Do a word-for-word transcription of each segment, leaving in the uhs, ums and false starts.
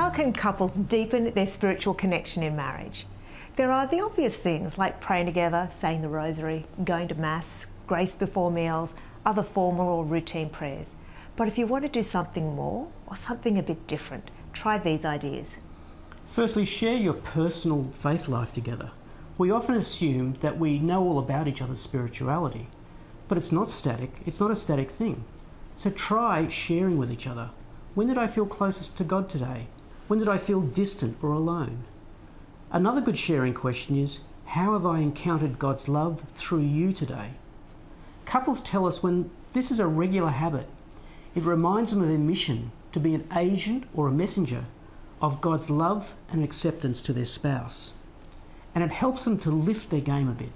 How can couples deepen their spiritual connection in marriage? There are the obvious things like praying together, saying the rosary, going to mass, grace before meals, other formal or routine prayers. But if you want to do something more or something a bit different, try these ideas. Firstly, share your personal faith life together. We often assume that we know all about each other's spirituality, but it's not static, it's not a static thing. So try sharing with each other. When did I feel closest to God today? When did I feel distant or alone? Another good sharing question is, how have I encountered God's love through you today? Couples tell us when this is a regular habit, it reminds them of their mission to be an agent or a messenger of God's love and acceptance to their spouse. And it helps them to lift their game a bit.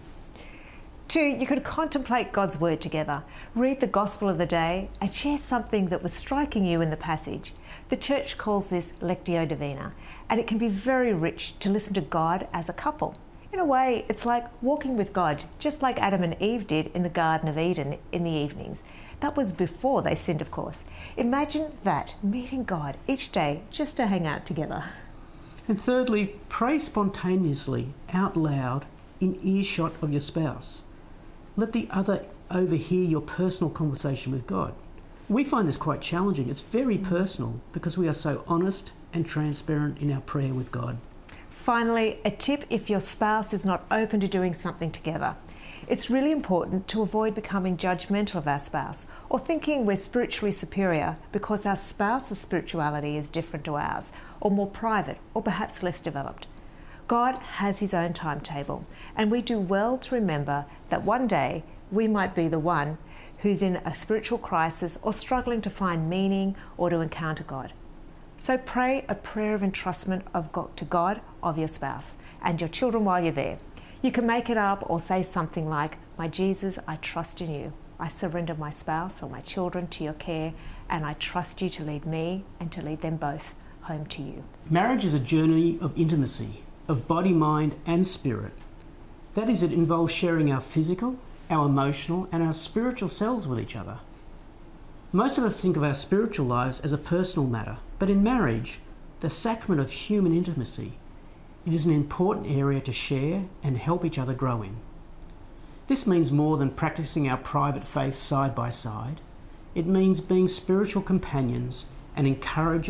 Two, you could contemplate God's word together, read the gospel of the day and share something that was striking you in the passage. The church calls this Lectio Divina, and it can be very rich to listen to God as a couple. In a way, it's like walking with God, just like Adam and Eve did in the Garden of Eden in the evenings. That was before they sinned, of course. Imagine that, meeting God each day just to hang out together. And thirdly, pray spontaneously, out loud, in earshot of your spouse. Let the other overhear your personal conversation with God. We find this quite challenging. It's very personal because we are so honest and transparent in our prayer with God. Finally, a tip if your spouse is not open to doing something together. It's really important to avoid becoming judgmental of our spouse or thinking we're spiritually superior because our spouse's spirituality is different to ours, or more private, or perhaps less developed. God has his own timetable, and we do well to remember that one day we might be the one who's in a spiritual crisis or struggling to find meaning or to encounter God. So pray a prayer of entrustment of God, to God of your spouse and your children while you're there. You can make it up or say something like, "My Jesus, I trust in you. I surrender my spouse or my children to your care, and I trust you to lead me and to lead them both home to you." Marriage is a journey of intimacy, of body, mind and spirit. That is, it involves sharing our physical, our emotional and our spiritual selves with each other. Most of us think of our spiritual lives as a personal matter, but in marriage, the sacrament of human intimacy, it is an important area to share and help each other grow in. This means more than practicing our private faith side by side. It means being spiritual companions and encouraging